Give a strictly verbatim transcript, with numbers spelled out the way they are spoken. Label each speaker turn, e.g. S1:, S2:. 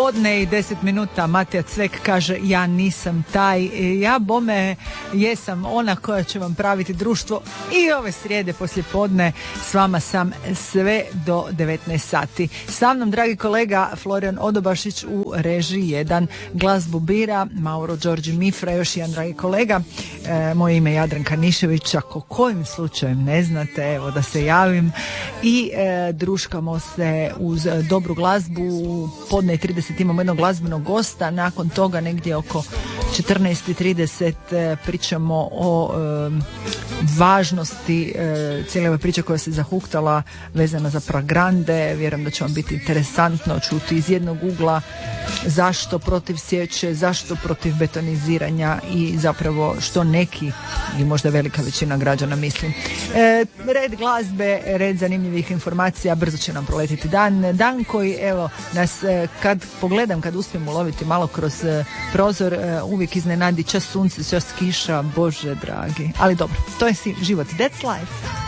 S1: podne i deset minuta. Matija Cvek kaže ja nisam taj. Ja bome jesam ona koja će vam praviti društvo i ove srijede poslije podne. S vama sam sve do devetnaest sati. Sa mnom, dragi kolega, Florijan Odobašić u režiji jedan. Glazbu bira Mauro Đorđi Mifra, još jedan dragi kolega. E, moje ime je Jadranka Nišević. Ako kojim slučajem ne znate, evo da se javim. I e, druškamo se uz dobru glazbu. Podne i trideset imamo jednog glazbenog gosta. Nakon toga negdje oko četrnaest i trideset pričamo o e, važnosti e, cijele ove priče koja se zahuktala vezana za Pragrande. Vjerujem da će vam biti interesantno čuti iz jednog ugla zašto protiv sječe, zašto protiv betoniziranja i zapravo što neki ili možda velika većina građana misli. E, red glazbe, red zanimljivih informacija, brzo će nam proletiti dan. Dan koji, evo, nas kad pogledam, kad uspijem uloviti malo kroz prozor, uvijek iznenadi čas sunce, čas kiša, Bože dragi. Ali dobro, to je život. That's life.